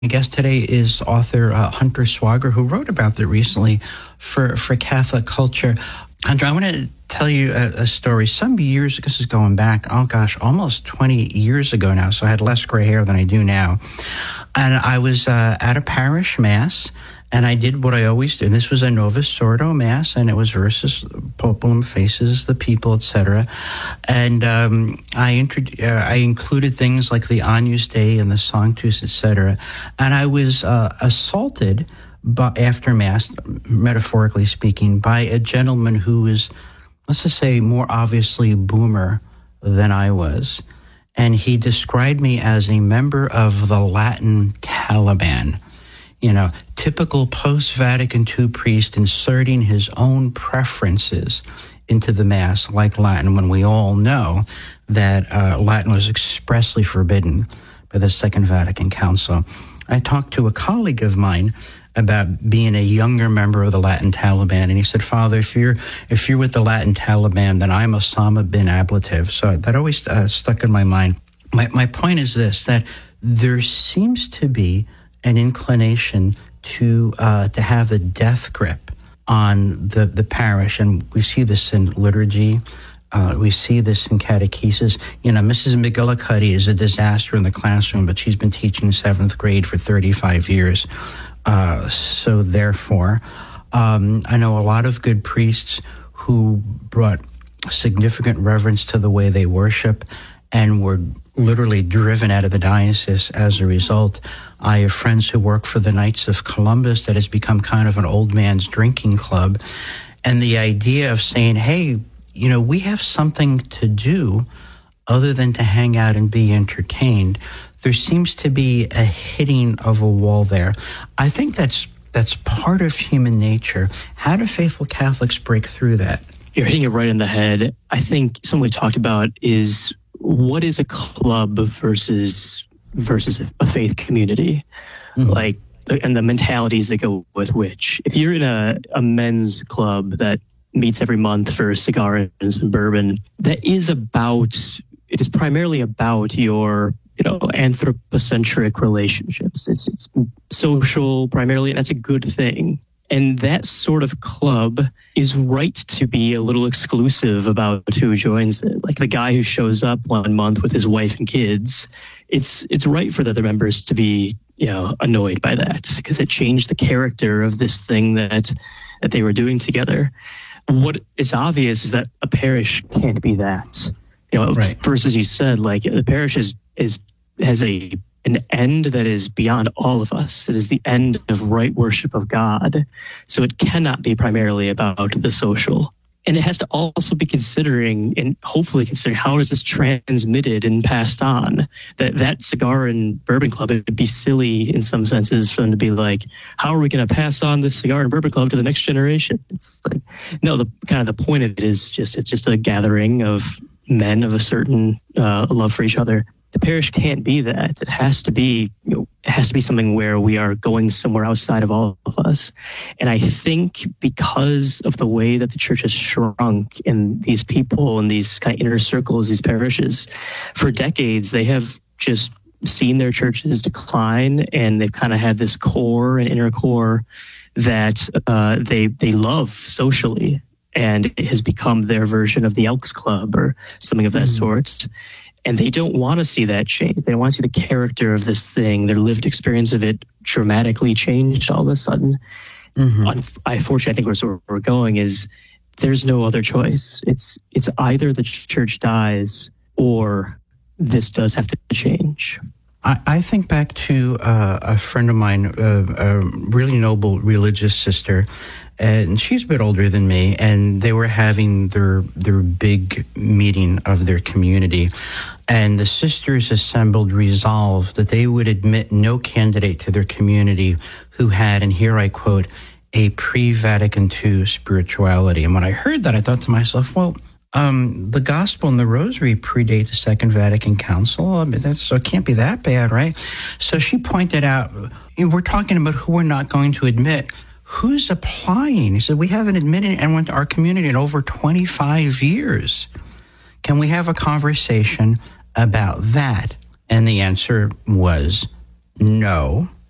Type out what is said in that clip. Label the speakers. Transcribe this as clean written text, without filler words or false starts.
Speaker 1: My guest today is author Hunter Swager, who wrote about that recently for Catholic Culture. Hunter, I want to tell you a story. Some years, this is going back, almost 20 years ago now, so I had less gray hair than I do now. And I was at a parish mass, and I did what I always do. And this was a Novus Ordo mass, and it was versus Populum, faces the people, etc. And I included things like the Agnus Dei and the Sanctus, etc. And I was assaulted after mass, metaphorically speaking, by a gentleman who was, let's just say, more obviously boomer than I was. And he described me as a member of the Latin Taliban. You know, typical post-Vatican II priest inserting his own preferences into the Mass, like Latin, when we all know that Latin was expressly forbidden by the Second Vatican Council. I talked to a colleague of mine about being a younger member of the Latin Taliban, and he said, "Father, if you're with the Latin Taliban, then I'm Osama bin Ablative." So that always stuck in my mind. My point is this, that there seems to be an inclination to have a death grip on the parish, and we see this in liturgy. We see this in catechesis. You know, Mrs. McGillicuddy is a disaster in the classroom, but she's been teaching 7th grade for 35 years. So therefore, I know a lot of good priests who brought significant reverence to the way they worship and were literally driven out of the diocese as a result. I have friends who work for the Knights of Columbus that has become kind of an old man's drinking club. And the idea of saying, hey, you know, we have something to do other than to hang out and be entertained. There seems to be a hitting of a wall there. I think that's part of human nature. How do faithful Catholics break through that?
Speaker 2: You're hitting it right in the head. I think something we talked about is what is a club versus a faith community, like, and the mentalities that go with which. If you're in a men's club that meets every month for cigars and bourbon, it is primarily about your, anthropocentric relationships. It's social primarily, and that's a good thing. And that sort of club is right to be a little exclusive about who joins it. Like the guy who shows up one month with his wife and kids, it's right for the other members to be, annoyed by that, because it changed the character of this thing that they were doing together. What is obvious is that a parish can't be that. Right. First, as you said, like the parish has an end that is beyond all of us. It is the end of right worship of God. So it cannot be primarily about the social. And it has to also be considering, and hopefully considering, how is this transmitted and passed on? That cigar and bourbon club, it would be silly in some senses for them to be like, how are we going to pass on this cigar and bourbon club to the next generation? It's like, no, the point of it is it's just a gathering of men of a certain love for each other. The parish can't be that. It has to be, something where we are going somewhere outside of all of us. And I think because of the way that the church has shrunk in these people and these kind of inner circles, these parishes, for decades, they have just seen their churches decline, and they've kind of had this core and inner core that they love socially, and it has become their version of the Elks Club or something of that sort. And they don't want to see that change. They don't want to see the character of this thing, their lived experience of it, dramatically changed all of a sudden. Unfortunately, I think where we're going is there's no other choice. It's either the church dies or this does have to change.
Speaker 1: I think back to a friend of mine, a really noble religious sister, and she's a bit older than me, and they were having their big meeting of their community, and the sisters assembled resolved that they would admit no candidate to their community who had, and here I quote, a pre-Vatican II spirituality. And when I heard that, I thought to myself, well, the gospel and the rosary predate the Second Vatican Council. I mean, so it can't be that bad, right? So she pointed out, we're talking about who we're not going to admit. Who's applying? He said, we haven't admitted anyone to our community in over 25 years. Can we have a conversation about that? And the answer was no.